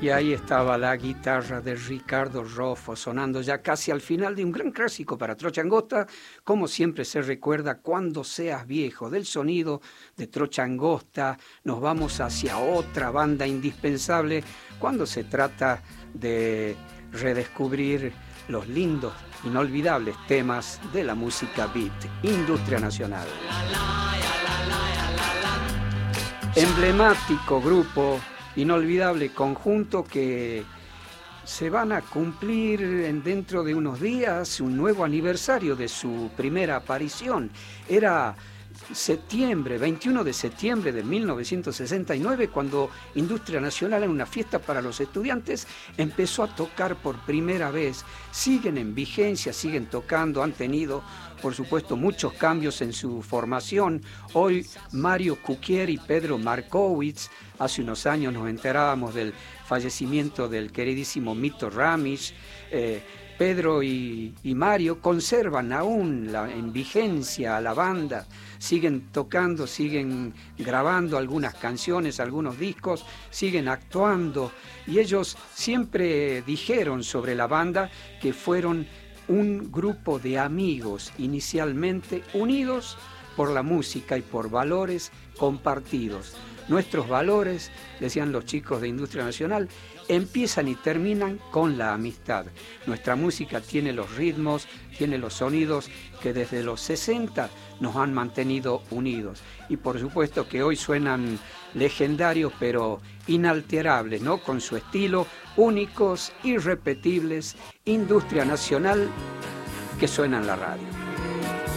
Y ahí estaba la guitarra de Ricardo Roffo sonando ya casi al final de un gran clásico para Trocha Angosta. Como siempre se recuerda, Cuando seas viejo, del sonido de Trocha Angosta. Nos vamos hacia otra banda indispensable cuando se trata de redescubrir los lindos, inolvidables temas de la música beat, Industria Nacional. Emblemático grupo, inolvidable conjunto que se van a cumplir dentro de unos días un nuevo aniversario de su primera aparición. Era septiembre, 21 de septiembre de 1969, cuando Industria Nacional, en una fiesta para los estudiantes, empezó a tocar por primera vez. Siguen en vigencia, siguen tocando, han tenido, por supuesto, muchos cambios en su formación. Hoy Mario Cuquier y Pedro Markowitz. Hace unos años nos enterábamos del fallecimiento del queridísimo Mito Ramis. Pedro y Mario conservan aún en vigencia a la banda, siguen tocando, siguen grabando algunas canciones, algunos discos, siguen actuando, y ellos siempre dijeron sobre la banda que fueron un grupo de amigos inicialmente unidos por la música y por valores compartidos. Nuestros valores, decían los chicos de Industria Nacional, empiezan y terminan con la amistad. Nuestra música tiene los ritmos, tiene los sonidos que desde los 60 nos han mantenido unidos. Y por supuesto que hoy suenan legendarios pero inalterables, ¿no? Con su estilo, únicos, irrepetibles, Industria Nacional, que suena en la radio.